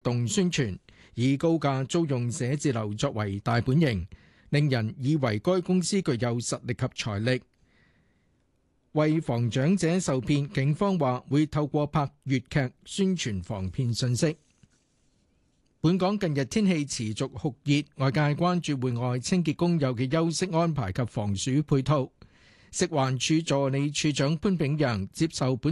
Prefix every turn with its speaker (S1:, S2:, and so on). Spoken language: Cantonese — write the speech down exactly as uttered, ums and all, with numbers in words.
S1: 動宣傳，以高價租用寫字樓作為大本營，令人以為該公司具有實力及財力。為防長者受騙，警方話會透過拍粵劇宣傳防騙信息。本港近日天氣持續酷熱，外界關注戶外清潔工友嘅休息安排及防暑配套。食環署助理署長潘炳陽接受本